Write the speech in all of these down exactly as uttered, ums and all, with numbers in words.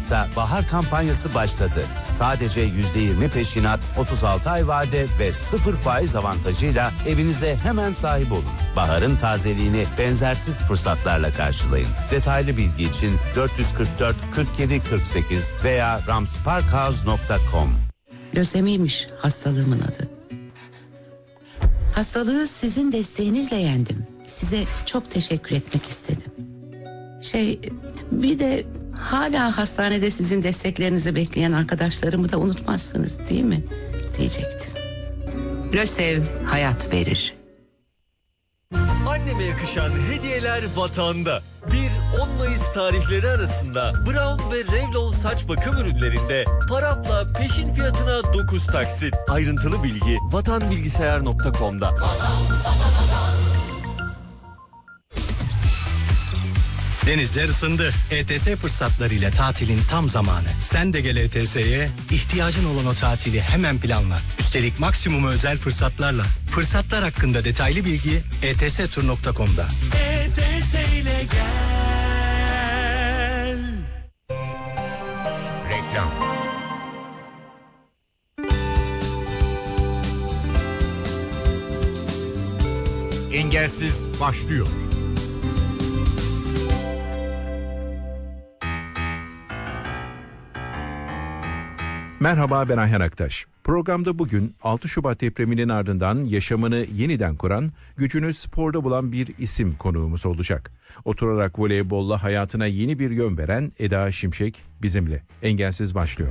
Nokta bahar kampanyası başladı. Sadece yüzde yirmi peşinat, otuz altı ay vade ve sıfır faiz avantajıyla evinize hemen sahip olun. Baharın tazeliğini benzersiz fırsatlarla karşılayın. Detaylı bilgi için dört yüz kırk dört kırk yedi kırk sekiz veya ramsparkhouse nokta com. Lösemiymiş hastalığımın adı. Hastalığı sizin desteğinizle yendim. Size çok teşekkür etmek istedim. Şey, bir de hala hastanede sizin desteklerinizi bekleyen arkadaşlarımı da unutmazsınız değil mi? Diyecektim. Lösev hayat verir. Anneme yakışan hediyeler vatanda. bir on Mayıs tarihleri arasında Brown ve Revlon saç bakım ürünlerinde parafla peşin fiyatına dokuz taksit. Ayrıntılı bilgi vatanbilgisayar nokta com'da. Denizler ısındı. E T S fırsatlarıyla tatilin tam zamanı. Sen de gel E T S'ye, ihtiyacın olan o tatili hemen planla. Üstelik maksimum özel fırsatlarla. Fırsatlar hakkında detaylı bilgi e t s tur nokta com'da. E T S ile gel. Reklam. Engelsiz başlıyor. Merhaba, ben Ayhan Aktaş. Programda bugün altı Şubat depreminin ardından yaşamını yeniden kuran, gücünü sporda bulan bir isim konuğumuz olacak. Oturarak voleybolla hayatına yeni bir yön veren Eda Şimşek bizimle. Engelsiz başlıyor.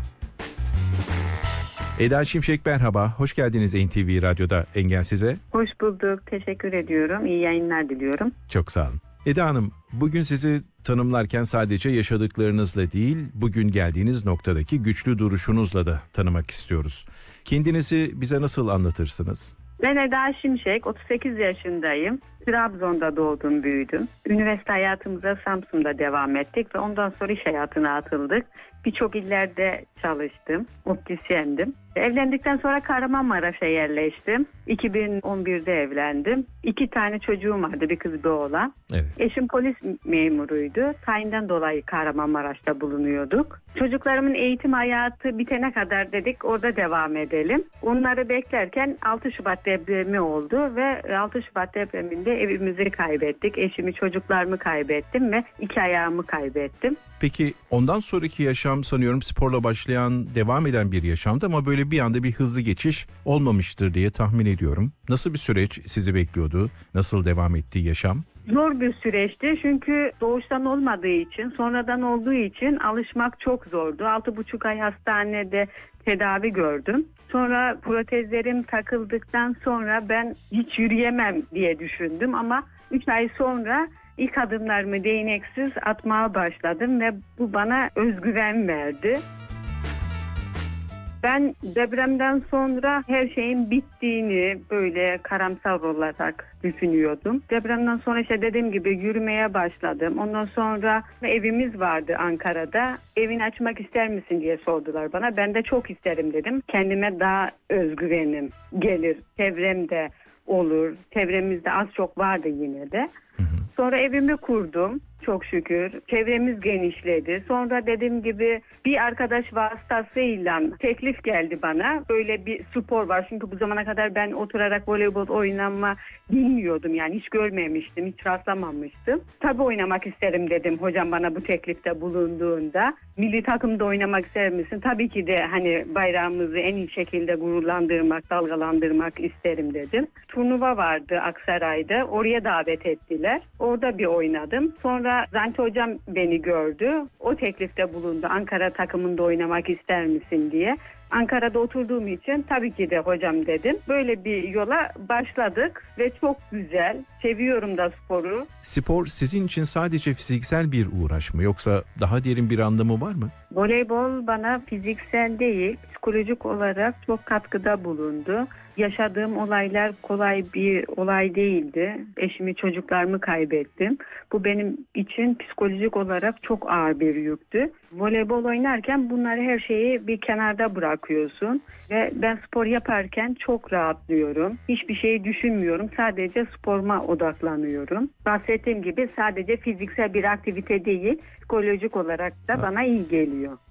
Eda Şimşek merhaba, hoş geldiniz N T V Radyo'da Engelsiz'e. Hoş bulduk, teşekkür ediyorum. İyi yayınlar diliyorum. Çok sağ olun. Eda Hanım, bugün sizi tanımlarken sadece yaşadıklarınızla değil, bugün geldiğiniz noktadaki güçlü duruşunuzla da tanımak istiyoruz. Kendinizi bize nasıl anlatırsınız? Ben Eda Şimşek, otuz sekiz yaşındayım. Trabzon'da doğdum, büyüdüm. Üniversite hayatımıza Samsun'da devam ettik ve ondan sonra iş hayatına atıldık. Birçok illerde çalıştım, optisyendim. Evlendikten sonra Kahramanmaraş'a yerleştim. iki bin on birde evlendim. İki tane çocuğum vardı, bir kız bir oğlan. Evet. Eşim polis memuruydu. Tayinden dolayı Kahramanmaraş'ta bulunuyorduk. Çocuklarımın eğitim hayatı bitene kadar dedik orada devam edelim. Onları beklerken altı Şubat depremi oldu ve altı Şubat depreminde evimizi kaybettik. Eşimi, çocuklarımı kaybettim ve iki ayağımı kaybettim. Peki ondan sonraki yaşam sanıyorum sporla başlayan, devam eden bir yaşamdı ama böyle bir anda bir hızlı geçiş olmamıştır diye tahmin ediyorum. Nasıl bir süreç sizi bekliyordu? Nasıl devam etti yaşam? Zor bir süreçti çünkü doğuştan olmadığı için, sonradan olduğu için alışmak çok zordu. Altı buçuk ay hastanede tedavi gördüm. Sonra protezlerim takıldıktan sonra ben hiç yürüyemem diye düşündüm ama üç ay sonra ilk adımlarımı değneksiz atmaya başladım ve bu bana özgüven verdi. Ben depremden sonra her şeyin bittiğini böyle karamsar olarak düşünüyordum. Depremden sonra işte dediğim gibi yürümeye başladım. Ondan sonra evimiz vardı Ankara'da. Evini açmak ister misin diye sordular bana. Ben de çok isterim dedim. Kendime daha özgüvenim gelir. Çevremde olur. Çevremizde az çok vardı yine de. Sonra evimi kurdum çok şükür. Çevremiz genişledi. Sonra dediğim gibi bir arkadaş vasıtasıyla teklif geldi bana. Böyle bir spor var. Çünkü bu zamana kadar ben oturarak voleybol oynama bilmiyordum. Yani hiç görmemiştim, hiç rastlamamıştım. Tabii oynamak isterim dedim hocam bana bu teklifte bulunduğunda. Milli takımda oynamak ister misin? Tabii ki de hani bayrağımızı en iyi şekilde gururlandırmak, dalgalandırmak isterim dedim. Turnuva vardı Aksaray'da. Oraya davet ettiler. Orada bir oynadım. Sonra Zanti hocam beni gördü. O teklifte bulundu. Ankara takımında oynamak ister misin diye. Ankara'da oturduğum için tabii ki de hocam dedim. Böyle bir yola başladık ve çok güzel. Seviyorum da sporu. Spor sizin için sadece fiziksel bir uğraş mı yoksa daha derin bir anlamı var mı? Voleybol bana fiziksel değil, psikolojik olarak çok katkıda bulundu. Yaşadığım olaylar kolay bir olay değildi. Eşimi, çocuklarımı kaybettim. Bu benim için psikolojik olarak çok ağır bir yüktü. Voleybol oynarken bunları her şeyi bir kenarda bırakıyorsun. Ve ben spor yaparken çok rahatlıyorum. Hiçbir şey düşünmüyorum. Sadece sporuma odaklanıyorum. Bahsettiğim gibi sadece fiziksel bir aktivite değil, psikolojik olarak da bana iyi geliyor.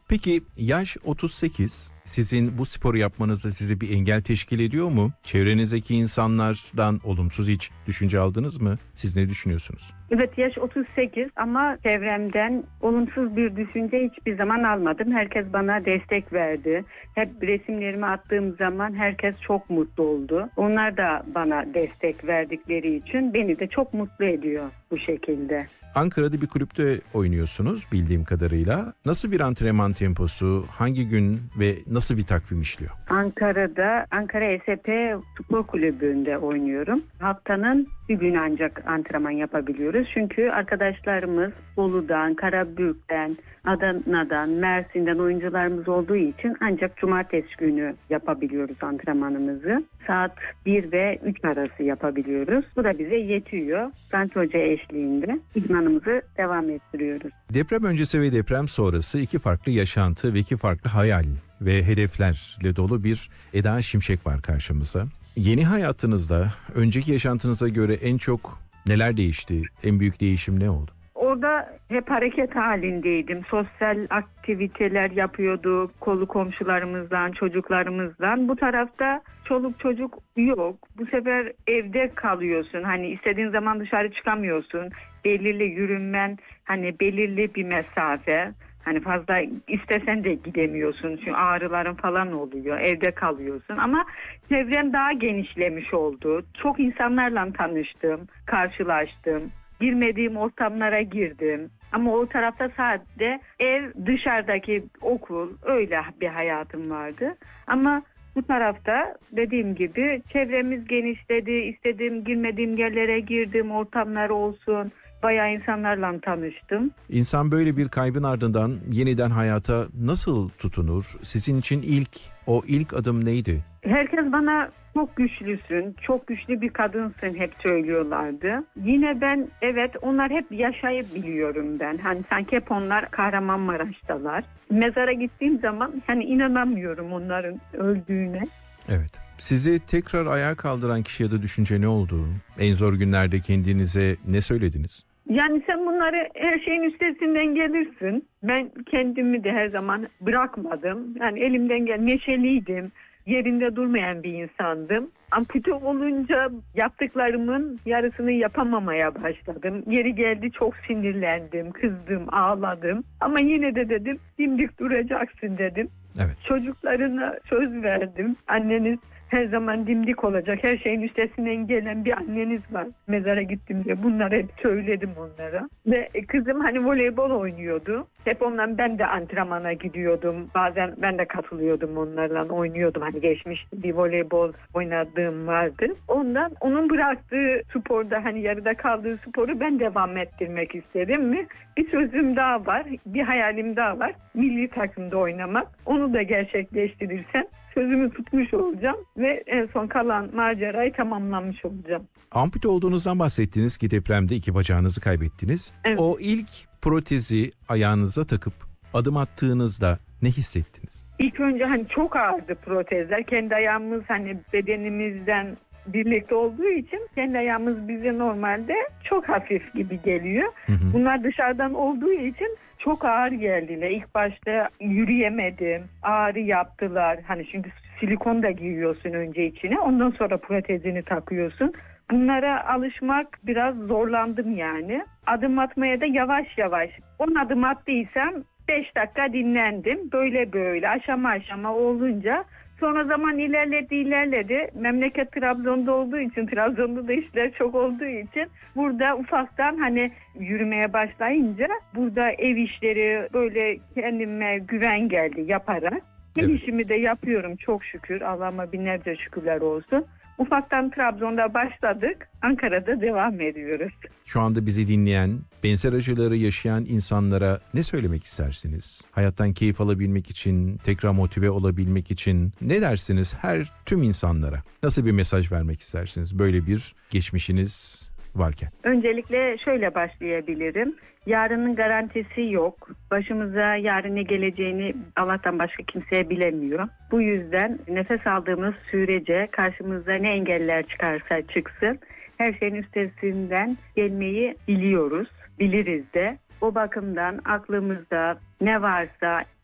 Peki yaş otuz sekiz, sizin bu sporu yapmanızda size bir engel teşkil ediyor mu? Çevrenizdeki insanlardan olumsuz hiç düşünce aldınız mı? Siz ne düşünüyorsunuz? Evet, yaş otuz sekiz ama çevremden olumsuz bir düşünce hiçbir zaman almadım. Herkes bana destek verdi. Hep resimlerimi attığım zaman herkes çok mutlu oldu. Onlar da bana destek verdikleri için beni de çok mutlu ediyor bu şekilde. Ankara'da bir kulüpte oynuyorsunuz bildiğim kadarıyla. Nasıl bir antrenman temposu, hangi gün ve nasıl bir takvim işliyor? Ankara'da Ankara E S P Spor Kulübü'nde oynuyorum. Haftanın bir gün ancak antrenman yapabiliyoruz. Çünkü arkadaşlarımız Bolu'dan, Karabük'ten, Adana'dan, Mersin'den oyuncularımız olduğu için ancak cumartesi günü yapabiliyoruz antrenmanımızı. Saat bir ve üç arası yapabiliyoruz. Bu da bize yetiyor. Sanki Hoca eşliğinde idmanımızı devam ettiriyoruz. Deprem öncesi ve deprem sonrası iki farklı yaşantı ve iki farklı hayal ve hedeflerle dolu bir Eda Şimşek var karşımızda. Yeni hayatınızda önceki yaşantınıza göre en çok neler değişti? En büyük değişim ne oldu? Orada hep hareket halindeydim. Sosyal aktiviteler yapıyorduk. Kolu komşularımızdan, çocuklarımızdan. Bu tarafta çoluk çocuk yok. Bu sefer evde kalıyorsun. Hani istediğin zaman dışarı çıkamıyorsun. Belirli yürünmen, hani belirli bir mesafe. Hani fazla istesen de gidemiyorsun. Çünkü ağrıların falan oluyor. Evde kalıyorsun. Ama çevren daha genişlemiş oldu. Çok insanlarla tanıştım, karşılaştım. Girmediğim ortamlara girdim. Ama o tarafta sadece ev, dışarıdaki okul, öyle bir hayatım vardı. Ama bu tarafta dediğim gibi çevremiz genişledi. İstediğim, girmediğim yerlere girdim, ortamlar olsun. Bayağı insanlarla tanıştım. İnsan böyle bir kaybın ardından yeniden hayata nasıl tutunur? Sizin için ilk, o ilk adım neydi? Herkes bana çok güçlüsün, çok güçlü bir kadınsın hep söylüyorlardı. Yine ben evet onlar hep yaşayıp biliyorum ben. Hani sanki hep onlar Kahramanmaraş'talar. Mezara gittiğim zaman hani inanamıyorum onların öldüğüne. Evet. Sizi tekrar ayağa kaldıran kişi ya da düşünce ne oldu? En zor günlerde kendinize ne söylediniz? Yani sen bunları her şeyin üstesinden gelirsin. Ben kendimi de her zaman bırakmadım. Yani elimden gelen neşeliydim. Yerinde durmayan bir insandım. Ampute olunca yaptıklarımın yarısını yapamamaya başladım. Yeri geldi çok sinirlendim, kızdım, ağladım. Ama yine de dedim dimdik duracaksın dedim. Evet. Çocuklarına söz verdim. Anneniz her zaman dimdik olacak. Her şeyin üstesinden gelen bir anneniz var. Mezara gittim diye bunları hep söyledim onlara. Ve kızım hani voleybol oynuyordu. Hep ondan ben de antrenmana gidiyordum. Bazen ben de katılıyordum onlarla oynuyordum. Hani geçmişte bir voleybol oynadığım vardı. Ondan onun bıraktığı sporda hani yarıda kaldığı sporu ben devam ettirmek istedim mi? Bir sözüm daha var. Bir hayalim daha var. Milli takımda oynamak. Onu da gerçekleştirirsem sözümü tutmuş olacağım ve en son kalan macerayı tamamlamış olacağım. Ampute olduğunuzdan bahsettiniz ki depremde iki bacağınızı kaybettiniz. Evet. O ilk protezi ayağınıza takıp adım attığınızda ne hissettiniz? İlk önce hani çok ağırdı protezler. Kendi ayağımız hani bedenimizden birlikte olduğu için kendi ayağımız bize normalde çok hafif gibi geliyor. Hı hı. Bunlar dışarıdan olduğu için çok ağır geldiler. İlk başta yürüyemedim. Ağrı yaptılar. Hani çünkü silikon da giyiyorsun önce içine. Ondan sonra protezini takıyorsun. Bunlara alışmak biraz zorlandım yani. Adım atmaya da yavaş yavaş. on adım attıysam beş dakika dinlendim. Böyle böyle aşama aşama olunca sonra zaman ilerledi ilerledi. Memleket Trabzon'da olduğu için, Trabzon'da da işler çok olduğu için burada ufaktan hani yürümeye başlayınca burada ev işleri böyle kendime güven geldi yaparak. Evet. İşimi de yapıyorum çok şükür. Allah'ıma binlerce şükürler olsun. Ufaktan Trabzon'da başladık. Ankara'da devam ediyoruz. Şu anda bizi dinleyen, benzer acıları yaşayan insanlara ne söylemek istersiniz? Hayattan keyif alabilmek için, tekrar motive olabilmek için ne dersiniz her tüm insanlara? Nasıl bir mesaj vermek istersiniz böyle bir geçmişiniz varken? Öncelikle şöyle başlayabilirim. Yarının garantisi yok. Başımıza yarın ne geleceğini Allah'tan başka kimseye bilemiyor. Bu yüzden nefes aldığımız sürece karşımıza ne engeller çıkarsa çıksın her şeyin üstesinden gelmeyi biliyoruz, biliriz de. O bakımdan aklımızda ne varsa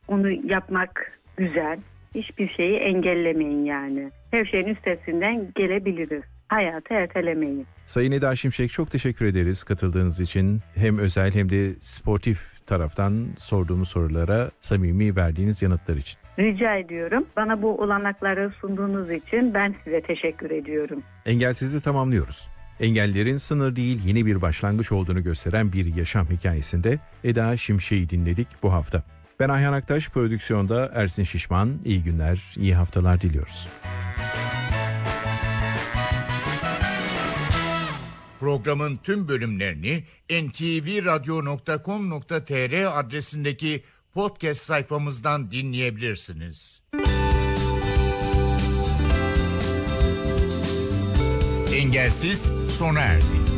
Onu yapmak güzel. Hiçbir şeyi engellemeyin yani. Her şeyin üstesinden gelebiliriz. Hayatı ertelemeyin. Sayın Eda Şimşek, çok teşekkür ederiz katıldığınız için. Hem özel hem de sportif taraftan sorduğumuz sorulara samimi verdiğiniz yanıtlar için. Rica ediyorum. Bana bu olanakları sunduğunuz için ben size teşekkür ediyorum. Engelsiz'i tamamlıyoruz. Engellerin sınır değil, yeni bir başlangıç olduğunu gösteren bir yaşam hikayesinde Eda Şimşek'i dinledik bu hafta. Ben Ayhan Aktaş, prodüksiyonda Ersin Şişman. İyi günler, iyi haftalar diliyoruz. Programın tüm bölümlerini en te ve radyo nokta com nokta tr adresindeki podcast sayfamızdan dinleyebilirsiniz. Engelsiz sona erdi.